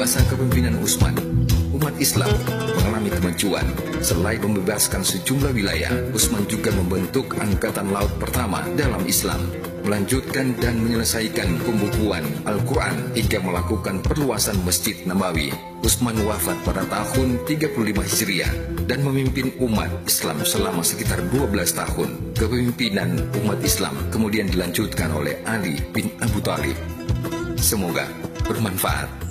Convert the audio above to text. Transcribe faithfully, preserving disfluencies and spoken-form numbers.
masa kepemimpinan Utsman, umat Islam mengalami kemajuan. Selain membebaskan sejumlah wilayah, Utsman juga membentuk Angkatan Laut pertama dalam Islam, melanjutkan dan menyelesaikan pembukuan Al-Quran hingga melakukan perluasan Masjid Nabawi. Utsman wafat pada tahun tiga puluh lima Hijriah dan memimpin umat Islam selama sekitar dua belas tahun. Kepemimpinan umat Islam kemudian dilanjutkan oleh Ali bin Abu Thalib. Semoga bermanfaat.